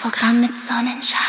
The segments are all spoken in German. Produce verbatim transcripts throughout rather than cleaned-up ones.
Programm mit Sonnenschein.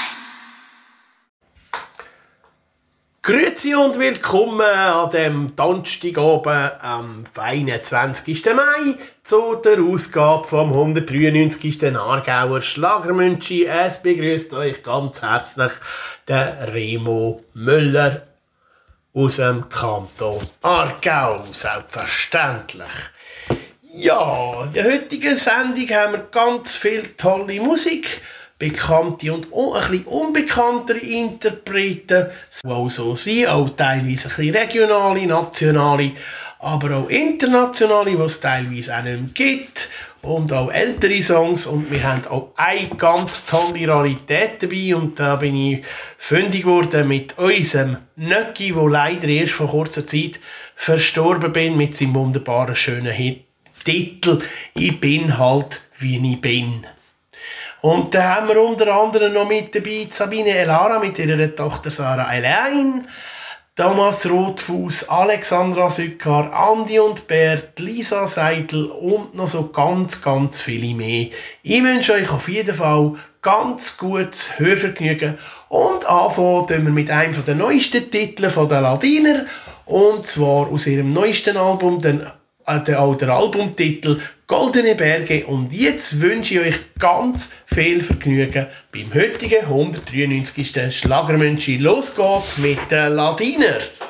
Grüezi und willkommen an dem Donnerstagabend am einundzwanzigsten Mai zu der Ausgabe vom hundertdreiundneunzigsten Aargauer Schlagermünchi. Es begrüßt euch ganz herzlich der Remo Müller aus dem Kanton Aargau, selbstverständlich. Ja, in der heutigen Sendung haben wir ganz viel tolle Musik, bekannte und auch ein bisschen unbekanntere Interpreten, die auch so sind, auch teilweise ein bisschen regionale, nationale, aber auch internationale, die es teilweise auch nicht mehr gibt, und auch ältere Songs, und wir haben auch eine ganz tolle Rarität dabei, und da bin ich fündig geworden mit unserem Nöcki, der leider erst vor kurzer Zeit verstorben bin, mit seinem wunderbaren, schönen Hit Titel «Ich bin halt, wie ich bin». Und da haben wir unter anderem noch mit dabei Sabine Elara mit ihrer Tochter Sarah Elaine, Thomas Rotfuss, Alexandra Sückar, Andi und Bert, Lisa Seidel und noch so ganz, ganz viele mehr. Ich wünsche euch auf jeden Fall ganz gutes Hörvergnügen und anfangen wir mit einem der neuesten Titel von der Ladiner, und zwar aus ihrem neuesten Album, den der alte Albumtitel «Goldene Berge». Und jetzt wünsche ich euch ganz viel Vergnügen beim heutigen hundertdreiundneunzigsten Schlagermünchi. Los geht's mit der Ladiner.